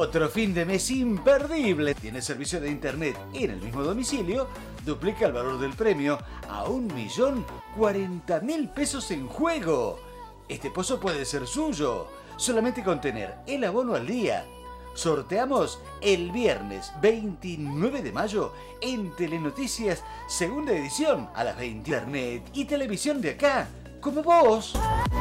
Otro fin de mes imperdible. Tiene servicio de internet en el mismo domicilio. Duplica el valor del premio a 1.040.000 pesos en juego. Este pozo puede ser suyo, solamente con tener el abono al día. Sorteamos el viernes 29 de mayo en Telenoticias, segunda edición, a las 20. Internet y televisión de acá, como vos.